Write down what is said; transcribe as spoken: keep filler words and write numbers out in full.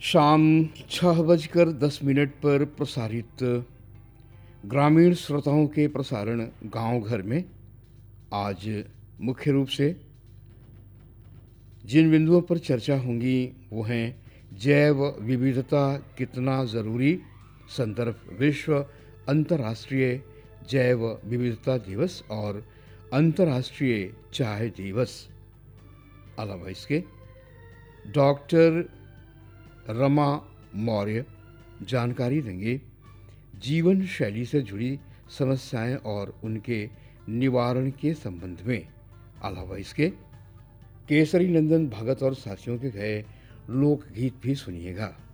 शाम छः बजकर दस मिनट पर प्रसारित ग्रामीण श्रोताओं के प्रसारण गांव घर में आज मुख्य रूप से जिन बिंदुओं पर चर्चा होंगी वो हैं जैव विविधता कितना ज़रूरी, संदर्भ विश्व अंतर्राष्ट्रीय जैव विविधता दिवस और अंतर्राष्ट्रीय चाय दिवस। अलावा इसके डॉक्टर रमा मौर्य जानकारी देंगे जीवन शैली से जुड़ी समस्याएं और उनके निवारण के संबंध में। अलावा इसके केसरी नंदन भगत और साथियों के गए लोकगीत भी सुनिएगा।